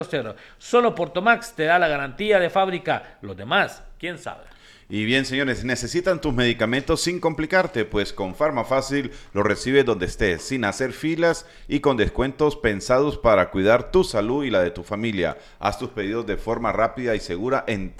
Solo Portomax te da la garantía de fábrica. Los demás, quién sabe. Y bien, señores, ¿necesitan tus medicamentos sin complicarte? Pues con Farmafácil los recibes donde estés, sin hacer filas y con descuentos pensados para cuidar tu salud y la de tu familia. Haz tus pedidos de forma rápida y segura en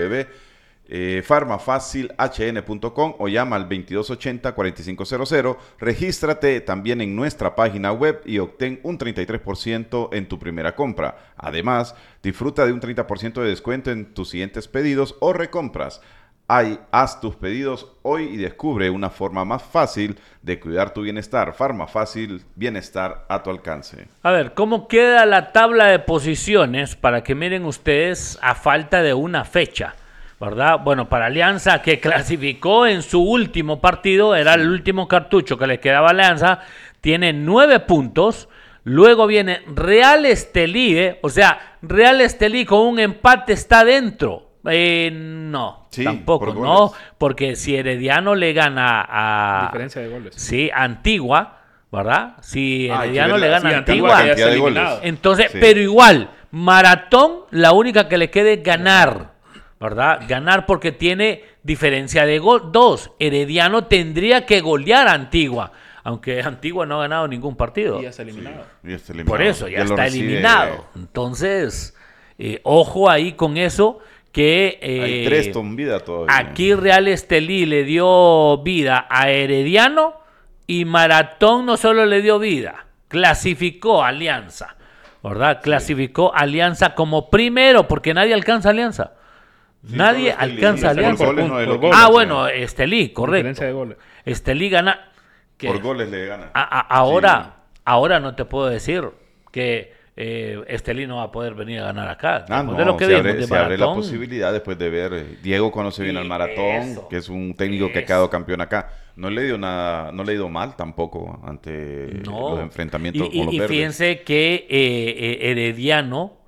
www.farmafacilhn.com o llama al 2280-4500. Regístrate también en nuestra página web y obtén un 33% en tu primera compra. Además, disfruta de un 30% de descuento en tus siguientes pedidos o recompras. Haz tus pedidos hoy y descubre una forma más fácil de cuidar tu bienestar. Farmafácil, bienestar a tu alcance. A ver, ¿cómo queda la tabla de posiciones para que miren ustedes a falta de una fecha? ¿Verdad? Bueno, para Alianza, que clasificó en su último partido, era el último cartucho que le quedaba a Alianza, tiene 9 puntos. Luego viene Real Estelí, o sea, Real Estelí con un empate está dentro. No, sí, tampoco, no, porque si Herediano le gana a... Diferencia de goles. Sí, Antigua, ¿verdad? Si Herediano le gana a Antigua, entonces, sí. Pero igual, Maratón, la única que le quede es ganar, ¿verdad? Ganar porque tiene diferencia de 2. Herediano tendría que golear a Antigua, aunque Antigua no ha ganado ningún partido. Y ya está eliminado. Sí, ya está eliminado. Por eso, ya está eliminado. Entonces, ojo ahí con eso. Que hay 3 con vida todavía. Aquí Real Estelí le dio vida a Herediano y Maratón no solo le dio vida, clasificó a Alianza, ¿verdad? Clasificó a Alianza como primero, porque nadie alcanza a Alianza. Sí, nadie alcanza a Alianza. Bueno, Estelí, correcto. Diferencia de goles. Estelí gana. Por goles le gana. Ahora no te puedo decir que Estelí no va a poder venir a ganar acá. De lo que se abre la posibilidad después de ver Diego cuando se vino al Maratón, que es un técnico que ha quedado campeón acá. No le dio nada, no le ha ido mal tampoco ante los enfrentamientos con los verdes. Y fíjense que Herediano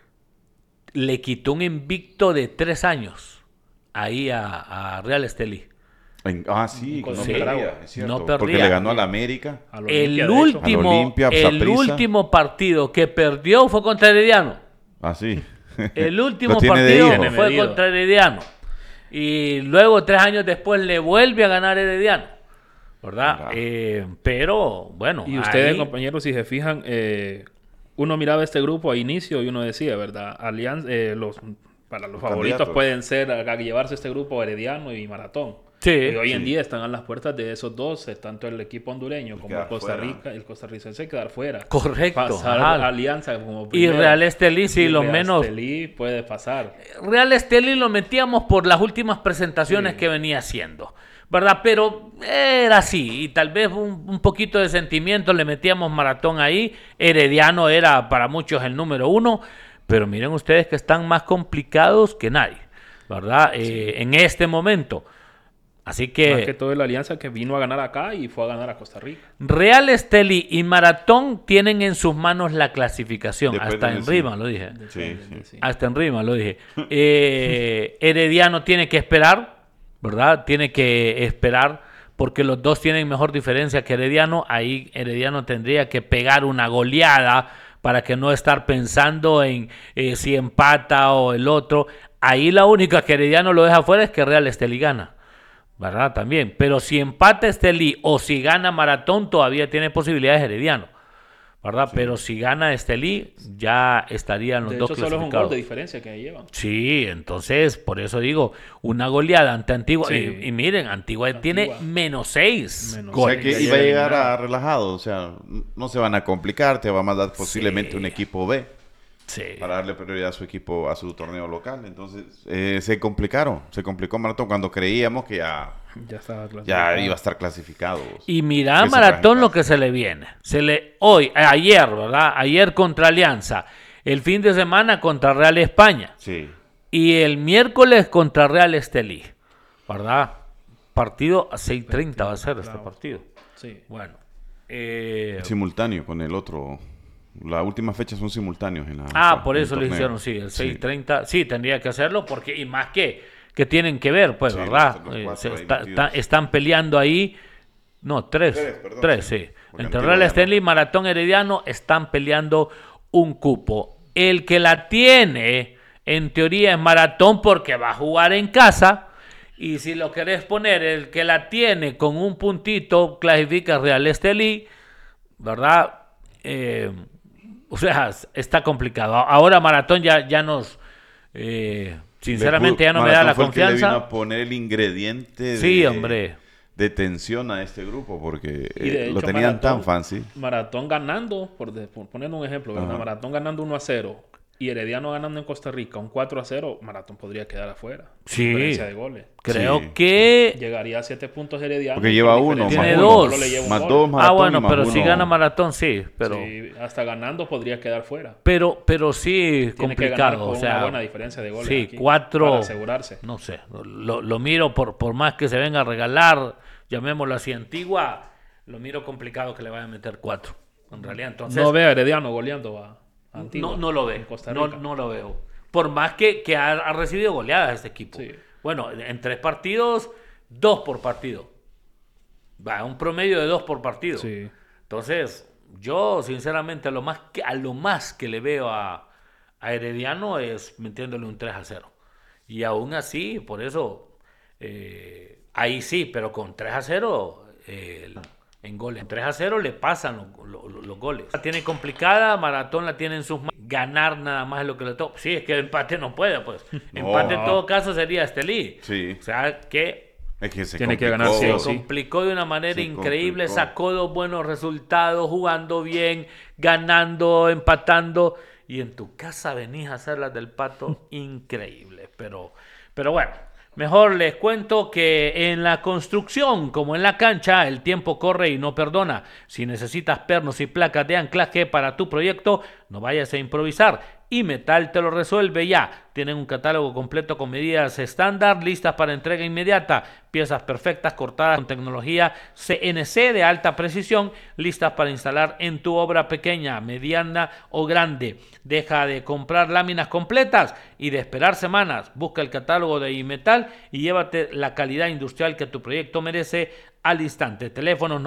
le quitó un invicto de 3 años ahí a Real Estelí. Sí, no perdía, es cierto, no perdía. Porque le ganó al América. El último partido que perdió fue contra Herediano. Sí. El último partido fue contra Herediano. Y luego 3 años después le vuelve a ganar Herediano, ¿verdad? Pero, bueno. Y ustedes, compañeros, si se fijan, uno miraba este grupo a inicio y uno decía, ¿verdad? Alianza, para los favoritos pueden ser a llevarse este grupo Herediano y Maratón. Sí, y hoy en día están a las puertas de esos dos, tanto el equipo hondureño como el costarricense quedar fuera. Correcto. Pasar a Alianza como primero. Y Real Estelí, sí, lo menos. Estelí puede pasar. Real Estelí lo metíamos por las últimas presentaciones que venía haciendo, ¿verdad? Pero era así, y tal vez un poquito de sentimiento le metíamos Maratón ahí. Herediano era para muchos el número 1, pero miren ustedes que están más complicados que nadie, ¿verdad? En este momento. Así que... Más que todo la Alianza que vino a ganar acá y fue a ganar a Costa Rica. Real Estelí y Maratón tienen en sus manos la clasificación. Después hasta en rima lo dije. Sí. Hasta en rima lo dije. Herediano tiene que esperar, ¿verdad? Tiene que esperar porque los dos tienen mejor diferencia que Herediano. Ahí Herediano tendría que pegar una goleada para que no estar pensando en si empata o el otro. Ahí la única que Herediano lo deja fuera es que Real Estelí gana, ¿verdad? También, pero si empata Estelí o si gana Maratón todavía tiene posibilidades Herediano, ¿verdad? Sí. Pero si gana Estelí ya estarían los dos clasificados. Solo es un gol de diferencia que llevan. Sí, entonces por eso digo, una goleada ante Antigua, y miren, Antigua tiene -6. O sea que iba a llegar a relajado, o sea, no se van a complicar, te va a mandar posiblemente un equipo B. Sí. Para darle prioridad a su equipo, a su torneo local. Entonces se complicó Maratón cuando creíamos que ya iba a estar clasificado. Y mira a Maratón lo que se le viene. Ayer, ¿verdad? Ayer contra Alianza, el fin de semana contra Real España. Sí. Y el miércoles contra Real Estelí, ¿verdad? Partido a 6:30 va a ser este partido. Sí. Bueno. Simultáneo con el otro. Las últimas fechas son simultáneos en la por eso lo hicieron, sí, el 6:30. Sí, tendría que hacerlo porque, y más que tienen que ver, pues, ¿verdad? Están peleando ahí. No, tres, sí. Entre Real Estelí y Maratón Herediano están peleando un cupo. el que la tiene, en teoría es Maratón porque va a jugar en casa. Y si lo querés poner, el que la tiene con un puntito, clasifica Real Estelí, ¿verdad? O sea, está complicado. Ahora Maratón ya nos... sinceramente ya no me da la Maratón fue el que le confianza. vino a poner el ingrediente Sí, hombre. de tensión a este grupo, porque Y de lo hecho, tenían tan fancy. Maratón ganando, por poner un ejemplo, ¿verdad? Maratón ganando 1-0 y Herediano ganando en Costa Rica un 4-0, Maratón podría quedar afuera. Sí. Diferencia de goles. Creo Sí. que... Llegaría a 7 puntos Herediano. Porque lleva por uno, diferencia Tiene de más gol, dos. solo le lleva un Más gol. dos Maratón bueno, y más pero uno. si gana Maratón, sí. Pero, Sí, hasta ganando podría quedar fuera. pero sí, Tiene que ganar complicado. con O sea, una buena diferencia de goles sí, aquí 4... para asegurarse. No sé, lo miro por más que se venga a regalar, llamémoslo así, Antigua, lo miro complicado que le vaya a meter 4. En realidad, entonces... No ve a Herediano goleando a Antigua. No lo en ve, Costa no, Rica. no lo veo. Por más que ha recibido goleadas este equipo. Sí. Bueno, en 3 partidos, 2 por partido. Va, un promedio de 2 por partido. Sí. Entonces, yo sinceramente a lo más que le veo a Herediano es metiéndole un 3-0. Y aún así, por eso, ahí sí, pero con 3-0 en goles. En 3-0 le pasan los goles. La tiene complicada, Maratón la tiene en sus manos. Ganar nada más es lo que le toca. Sí, es que empate no puede, pues. Empate en todo caso sería Estelí. Sí. O sea, que Es que se Tiene que complicó. ganar sí o se sí. complicó de una manera Se increíble, complicó. sacó 2 buenos resultados, jugando bien, ganando, empatando, y en tu casa venís a hacer las del Pato, increíble. Pero bueno, mejor les cuento que en la construcción, como en la cancha, el tiempo corre y no perdona. Si necesitas pernos y placas de anclaje para tu proyecto, no vayas a improvisar. Y Metal te lo resuelve ya. Tienen un catálogo completo con medidas estándar, listas para entrega inmediata, piezas perfectas cortadas con tecnología CNC de alta precisión, listas para instalar en tu obra pequeña, mediana o grande. Deja de comprar láminas completas y de esperar semanas. Busca el catálogo de Imetal y llévate la calidad industrial que tu proyecto merece al instante. Teléfonos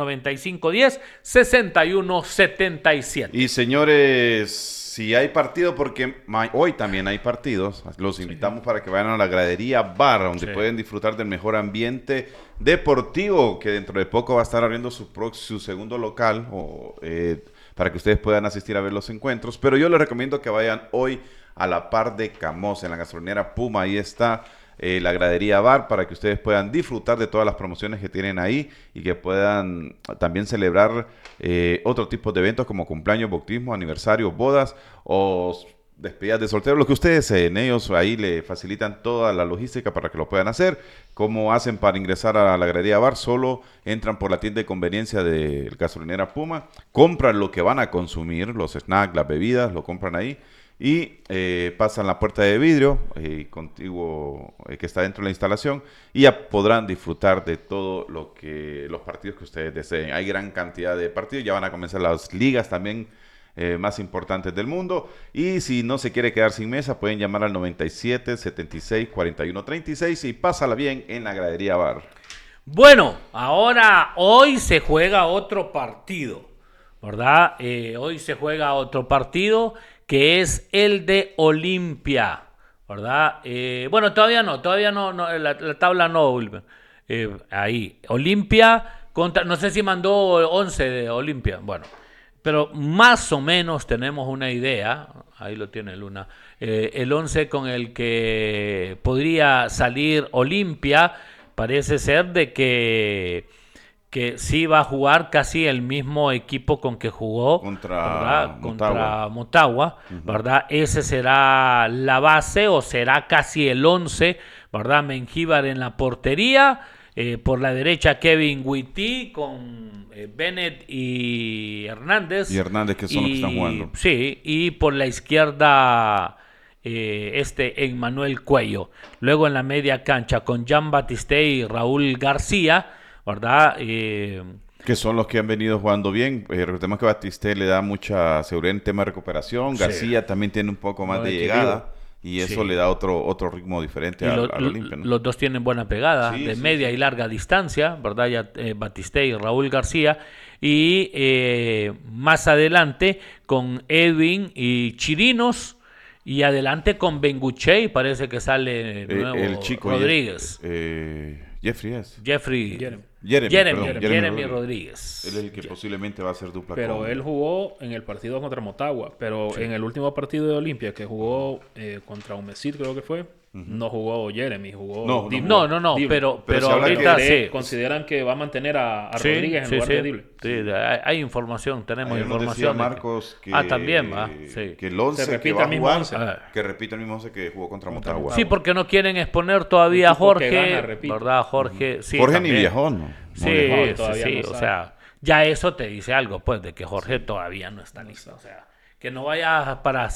9510-6177. Y señores, si hay partido, porque hoy también hay partidos, los invitamos para que vayan a la gradería Bar, donde pueden disfrutar del mejor ambiente deportivo, que dentro de poco va a estar abriendo su segundo local, para que ustedes puedan asistir a ver los encuentros. Pero yo les recomiendo que vayan hoy a la Par de Camos, en la gasolinera Puma. Ahí está la gradería Bar, para que ustedes puedan disfrutar de todas las promociones que tienen ahí y que puedan también celebrar otro tipo de eventos como cumpleaños, bautismo, aniversarios, bodas o despedidas de solteros, lo que ustedes deseen. Ellos ahí le facilitan toda la logística para que lo puedan hacer. ¿Cómo hacen para ingresar a la gradería Bar? Solo entran por la tienda de conveniencia de gasolinera Puma, compran lo que van a consumir, los snacks, las bebidas, lo compran ahí. Y pasan la puerta de vidrio contiguo que está dentro de la instalación, y ya podrán disfrutar de todo los partidos que ustedes deseen. Hay gran cantidad de partidos, ya van a comenzar las ligas también más importantes del mundo. Y si no se quiere quedar sin mesa, pueden llamar al 97 76 41 36 y pásala bien en la gradería Bar. Bueno, hoy se juega otro partido, ¿verdad? Hoy se juega otro partido que es el de Olimpia, ¿verdad? Bueno, todavía no, la tabla no, Wilber. Ahí, Olimpia contra, no sé si mandó 11 de Olimpia, bueno, pero más o menos tenemos una idea, ahí lo tiene Luna, el 11 con el que podría salir Olimpia. Parece ser de que sí va a jugar casi el mismo equipo con que jugó contra Motagua, ¿verdad? Ese será la base, o será casi el 11, ¿verdad? Mengíbar en la portería, por la derecha Kevin Witty con Bennett y Hernández. Y Hernández, que son los que están jugando. Sí, y por la izquierda Emmanuel Cuello. Luego en la media cancha con Jean Batiste y Raúl García, ¿verdad? Que son los que han venido jugando bien. Recordemos que Batiste le da mucha seguridad en tema de recuperación. García también tiene un poco más de llegada. Y eso le da otro ritmo diferente al Olimpia, ¿no? Los dos tienen buena pegada, de media y larga distancia, ¿verdad? Ya Batiste y Raúl García. Y más adelante con Edwin y Chirinos, Y adelante con Benguchey parece que sale nuevo el chico Rodríguez. Jeffrey es. Jeremy Rodríguez. Él es el que posiblemente va a ser dupla. Pero él jugó en el partido contra Motagua. Pero en el último partido de Olimpia que jugó contra Humesit, creo que fue, no jugó Jeremy, jugó Dible. No, pero ahorita sí. Consideran que va a mantener a Rodríguez en lugar de Dible. Sí, hay información, tenemos Ayer información. Nos decía Marcos que, también va. Sí. Que el 11 Se repite que va a el mismo jugar, 11. que repite el mismo 11 que jugó contra Motagua. Sí, porque no quieren exponer todavía a Jorge, gana, ¿verdad? Jorge, sí. Jorge también. ni viajó, ¿no? Sí, todavía no o sabe. sea, ya eso te dice algo, pues, de que Jorge todavía no está listo. O sea, que no vaya para